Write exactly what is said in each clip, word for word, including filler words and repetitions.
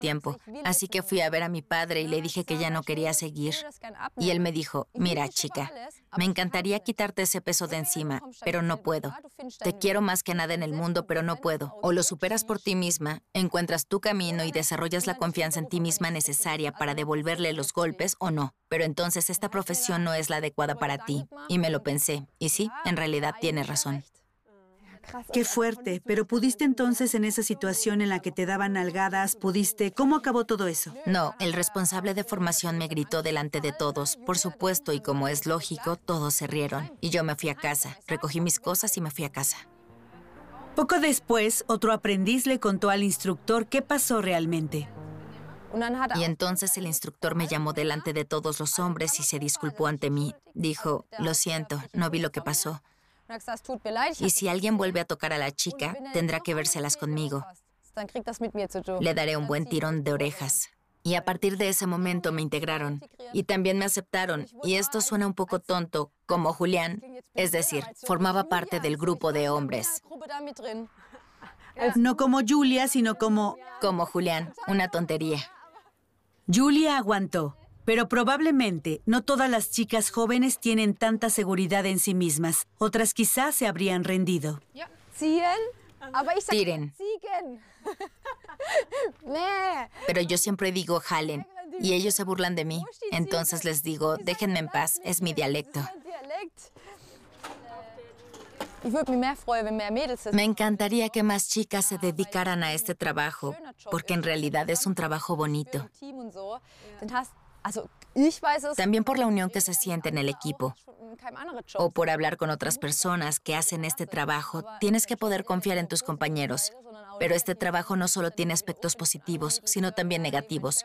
tiempo, así que fui a ver a mi padre y le dije que ya no quería seguir. Y él me dijo, mira, chica, me encantaría quitarte ese peso de encima, pero no puedo. Te quiero más que nada en el mundo, pero no puedo. O lo superas por ti misma, encuentras tu camino y desarrollas la confianza en ti misma necesaria para devolverle los golpes o no. Pero entonces esta profesión no es la adecuada para ti. Y me lo pensé. Y sí, en realidad tienes razón. Qué fuerte, pero ¿pudiste entonces en esa situación en la que te daban nalgadas, pudiste? ¿Cómo acabó todo eso? No, el responsable de formación me gritó delante de todos, por supuesto, y como es lógico, todos se rieron. Y yo me fui a casa, recogí mis cosas y me fui a casa. Poco después, otro aprendiz le contó al instructor qué pasó realmente. Y entonces el instructor me llamó delante de todos los hombres y se disculpó ante mí. Dijo, lo siento, no vi lo que pasó. Y si alguien vuelve a tocar a la chica, tendrá que vérselas conmigo. Le daré un buen tirón de orejas. Y a partir de ese momento me integraron. Y también me aceptaron. Y esto suena un poco tonto, como Julián. Es decir, formaba parte del grupo de hombres. No como Julia, sino como... Como Julián, una tontería. Julia aguantó. Pero probablemente no todas las chicas jóvenes tienen tanta seguridad en sí mismas. Otras quizás se habrían rendido. Tiren. Pero yo siempre digo jalen, y ellos se burlan de mí. Entonces les digo, déjenme en paz, es mi dialecto. Me encantaría que más chicas se dedicaran a este trabajo, porque en realidad es un trabajo bonito. También por la unión que se siente en el equipo, o por hablar con otras personas que hacen este trabajo, tienes que poder confiar en tus compañeros. Pero este trabajo no solo tiene aspectos positivos, sino también negativos.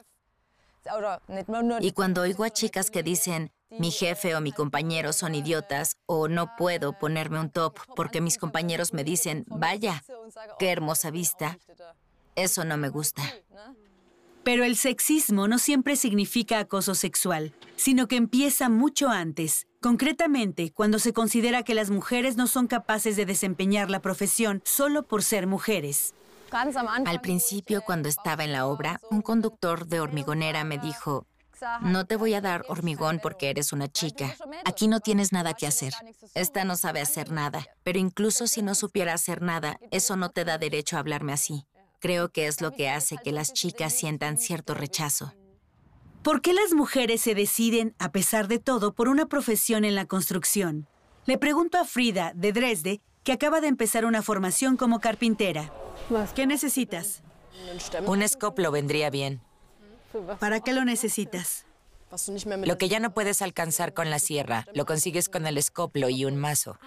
Y cuando oigo a chicas que dicen, mi jefe o mi compañero son idiotas, o no puedo ponerme un top porque mis compañeros me dicen, vaya, qué hermosa vista, eso no me gusta. Pero el sexismo no siempre significa acoso sexual, sino que empieza mucho antes. Concretamente, cuando se considera que las mujeres no son capaces de desempeñar la profesión solo por ser mujeres. Al principio, cuando estaba en la obra, un conductor de hormigonera me dijo, no te voy a dar hormigón porque eres una chica. Aquí no tienes nada que hacer. Esta no sabe hacer nada. Pero incluso si no supiera hacer nada, eso no te da derecho a hablarme así. Creo que es lo que hace que las chicas sientan cierto rechazo. ¿Por qué las mujeres se deciden, a pesar de todo, por una profesión en la construcción? Le pregunto a Frida, de Dresde, que acaba de empezar una formación como carpintera. ¿Qué necesitas? Un escoplo vendría bien. ¿Para qué lo necesitas? Lo que ya no puedes alcanzar con la sierra, lo consigues con el escoplo y un mazo.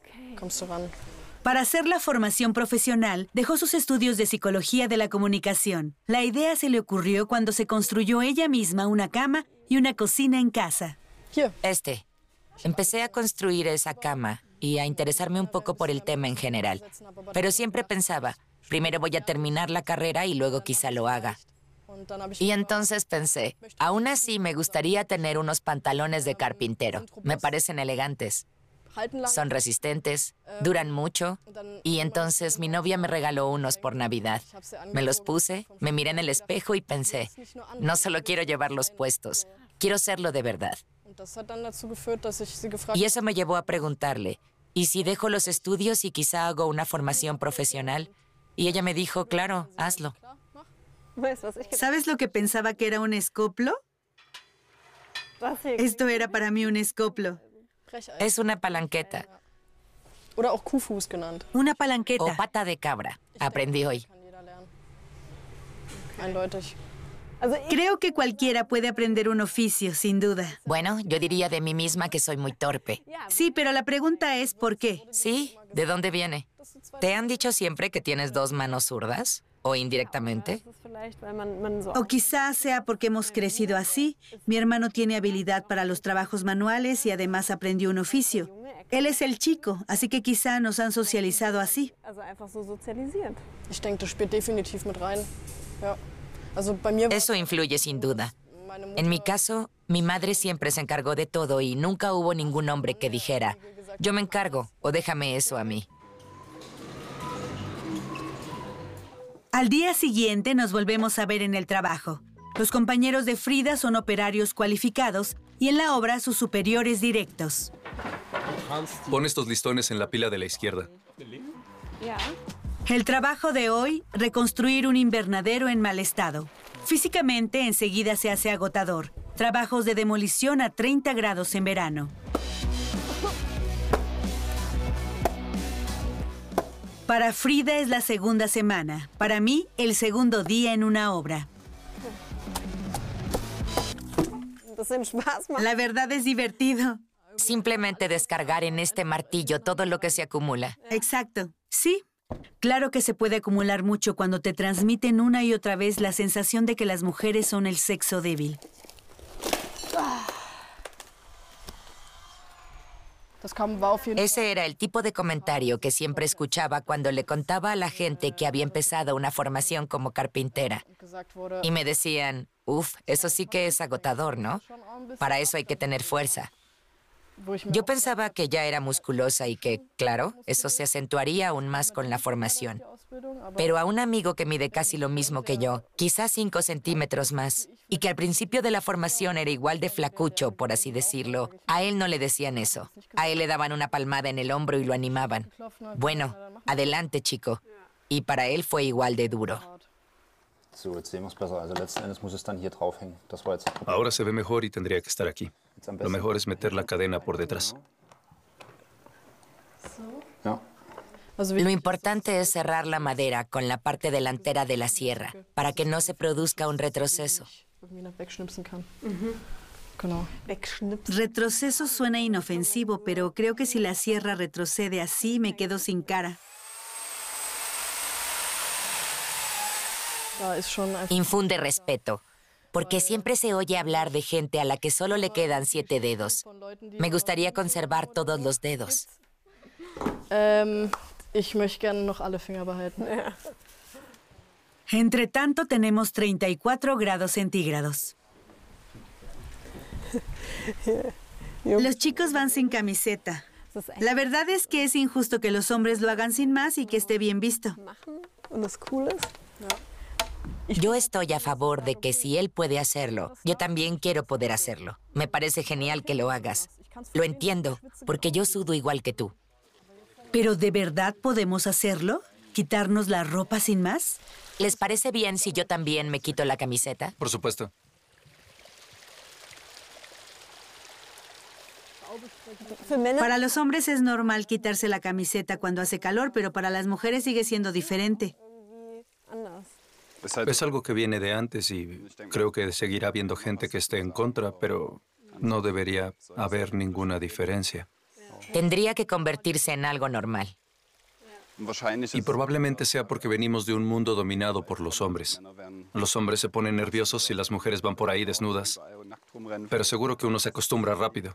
Para hacer la formación profesional, dejó sus estudios de psicología de la comunicación. La idea se le ocurrió cuando se construyó ella misma una cama y una cocina en casa. Este. Empecé a construir esa cama y a interesarme un poco por el tema en general. Pero siempre pensaba, primero voy a terminar la carrera y luego quizá lo haga. Y entonces pensé, aún así me gustaría tener unos pantalones de carpintero. Me parecen elegantes. Son resistentes, duran mucho, y entonces mi novia me regaló unos por Navidad. Me los puse, me miré en el espejo y pensé, no solo quiero llevarlos puestos, quiero serlo de verdad. Y eso me llevó a preguntarle, ¿y si dejo los estudios y quizá hago una formación profesional? Y ella me dijo, claro, hazlo. ¿Sabes lo que pensaba que era un escoplo? Esto era para mí un escoplo. Es una palanqueta. Una palanqueta. O pata de cabra. Aprendí hoy. Creo que cualquiera puede aprender un oficio, sin duda. Bueno, yo diría de mí misma que soy muy torpe. Sí, pero la pregunta es ¿por qué? Sí, ¿de dónde viene? ¿Te han dicho siempre que tienes dos manos zurdas? ¿O indirectamente? O quizás sea porque hemos crecido así. Mi hermano tiene habilidad para los trabajos manuales y además aprendió un oficio. Él es el chico, así que quizá nos han socializado así. Eso influye sin duda. En mi caso, mi madre siempre se encargó de todo y nunca hubo ningún hombre que dijera, yo me encargo o déjame eso a mí. Al día siguiente nos volvemos a ver en el trabajo. Los compañeros de Frida son operarios cualificados y en la obra sus superiores directos. Pon estos listones en la pila de la izquierda. El trabajo de hoy, reconstruir un invernadero en mal estado. Físicamente, enseguida se hace agotador. Trabajos de demolición a treinta grados en verano. Para Frida es la segunda semana. Para mí, el segundo día en una obra. La verdad es divertido. Simplemente descargar en este martillo todo lo que se acumula. Exacto. Sí. Claro que se puede acumular mucho cuando te transmiten una y otra vez la sensación de que las mujeres son el sexo débil. Ese era el tipo de comentario que siempre escuchaba cuando le contaba a la gente que había empezado una formación como carpintera. Y me decían, uff, eso sí que es agotador, ¿no? Para eso hay que tener fuerza. Yo pensaba que ya era musculosa y que, claro, eso se acentuaría aún más con la formación. Pero a un amigo que mide casi lo mismo que yo, quizás cinco centímetros más, y que al principio de la formación era igual de flacucho, por así decirlo, a él no le decían eso. A él le daban una palmada en el hombro y lo animaban. Bueno, adelante, chico. Y para él fue igual de duro. Ahora se ve mejor y tendría que estar aquí. Lo mejor es meter la cadena por detrás. Lo importante es cerrar la madera con la parte delantera de la sierra para que no se produzca un retroceso. Retroceso suena inofensivo, pero creo que si la sierra retrocede así, me quedo sin cara. Infunde respeto, porque siempre se oye hablar de gente a la que solo le quedan siete dedos. Me gustaría conservar todos los dedos. Entre tanto, tenemos treinta y cuatro grados centígrados. Los chicos van sin camiseta. La verdad es que es injusto que los hombres lo hagan sin más y que esté bien visto. Yo estoy a favor de que si él puede hacerlo, yo también quiero poder hacerlo. Me parece genial que lo hagas. Lo entiendo, porque yo sudo igual que tú. ¿Pero de verdad podemos hacerlo? ¿Quitarnos la ropa sin más? ¿Les parece bien si yo también me quito la camiseta? Por supuesto. Para los hombres es normal quitarse la camiseta cuando hace calor, pero para las mujeres sigue siendo diferente. Es algo que viene de antes y creo que seguirá habiendo gente que esté en contra, pero no debería haber ninguna diferencia. Tendría que convertirse en algo normal. Y probablemente sea porque venimos de un mundo dominado por los hombres. Los hombres se ponen nerviosos si las mujeres van por ahí desnudas, pero seguro que uno se acostumbra rápido.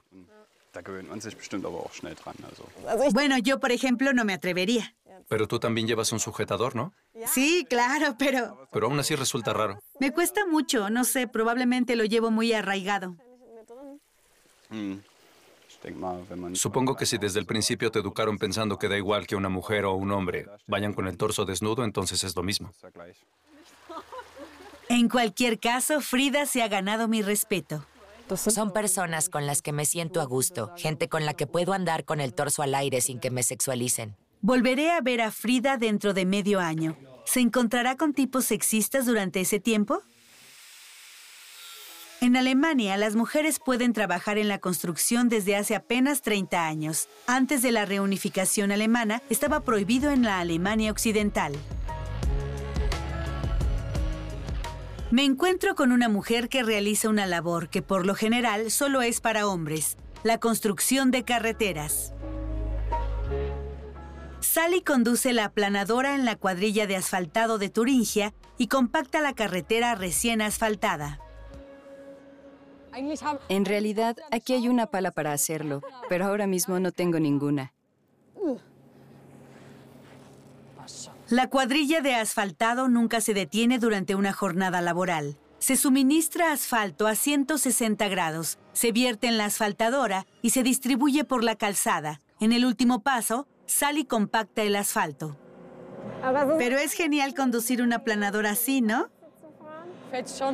Bueno, yo, por ejemplo, no me atrevería. Pero tú también llevas un sujetador, ¿no? Sí, claro, pero... Pero aún así resulta raro. Me cuesta mucho, no sé, probablemente lo llevo muy arraigado. Supongo que si desde el principio te educaron pensando que da igual que una mujer o un hombre vayan con el torso desnudo, entonces es lo mismo. En cualquier caso, Frida se ha ganado mi respeto. Son personas con las que me siento a gusto, gente con la que puedo andar con el torso al aire sin que me sexualicen. Volveré a ver a Frida dentro de medio año. ¿Se encontrará con tipos sexistas durante ese tiempo? En Alemania, las mujeres pueden trabajar en la construcción desde hace apenas treinta años. Antes de la reunificación alemana, estaba prohibido en la Alemania occidental. Me encuentro con una mujer que realiza una labor que por lo general solo es para hombres: la construcción de carreteras. Sally conduce la aplanadora en la cuadrilla de asfaltado de Turingia y compacta la carretera recién asfaltada. En realidad, aquí hay una pala para hacerlo, pero ahora mismo no tengo ninguna. La cuadrilla de asfaltado nunca se detiene durante una jornada laboral. Se suministra asfalto a ciento sesenta grados, se vierte en la asfaltadora y se distribuye por la calzada. En el último paso, Sally compacta el asfalto. Pero es genial conducir una planadora así, ¿no?